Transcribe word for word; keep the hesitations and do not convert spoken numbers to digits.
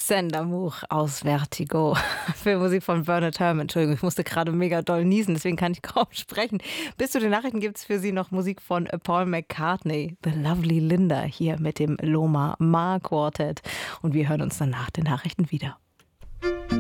Sendermuch aus Vertigo. Filmmusik von Bernard Herrmann. Entschuldigung, ich musste gerade mega doll niesen, deswegen kann ich kaum sprechen. Bis zu den Nachrichten gibt es für Sie noch Musik von Paul McCartney, The Lovely Linda, hier mit dem Loma Ma Quartet. Und wir hören uns dann nach den Nachrichten wieder.